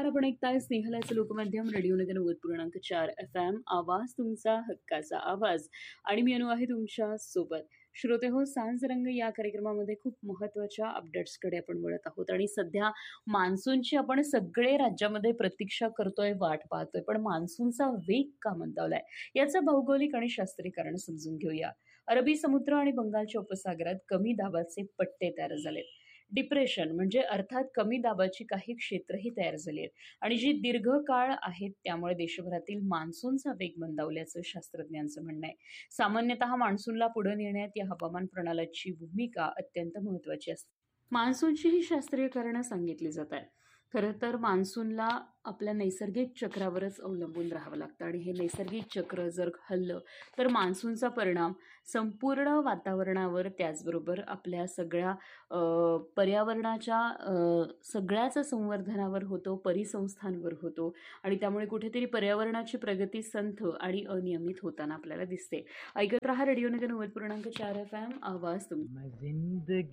नमस्कार. आपण ऐकताय स्नेहलाचं लोकमाध्यम रेडिओ नगर 90.4 FM. आवाज तुमचा हक्काचा आवाज. आणि मी अनु आहे तुमच्या सोबत. श्रोते हो, सांज रंग या कार्यक्रमामध्ये खूप महत्त्वाच्या अपडेट्सकडे आपण वळत आहोत. आणि सध्या मान्सूनची आपण सगळे राज्यामध्ये प्रतीक्षा करतोय, वाट पाहतोय. पण मान्सूनचा वेग का मंदावलाय याचं भौगोलिक आणि शास्त्रीय कारण समजून घेऊया. अरबी समुद्र आणि बंगालच्या उपसागरात कमी दाबाचे पट्टे तयार झालेत. डिप्रेशन म्हणजे अर्थात कमी दाबाची काही क्षेत्रही तयार झाली आहेत आणि जी दीर्घकाळ आहेत त्यामुळे देशभरातील मान्सूनचा वेग मंदावल्याचं शास्त्रज्ञांचं म्हणणं आहे. सामान्यतः मान्सूनला पुढे नेण्यात या हवामान प्रणालीची भूमिका अत्यंत महत्त्वाची असते. मान्सूनची ही शास्त्रीय कारणं सांगितली जात आहेत. खरं तर मान्सूनला आपल्या नैसर्गिक चक्रावरच अवलंबून राहावं लागतं आणि हे नैसर्गिक चक्र जर हललं तर मान्सूनचा परिणाम संपूर्ण वातावरणावर, त्याचबरोबर आपल्या सगळ्या पर्यावरणाच्या सगळ्याच संवर्धनावर होतो, परिसंस्थांवर होतो आणि त्यामुळे कुठेतरी पर्यावरणाची प्रगती संथ आणि अनियमित होताना आपल्याला दिसते. ऐकत रहा रेडिओ नगर 90.4 FM. आवाज तुमचा.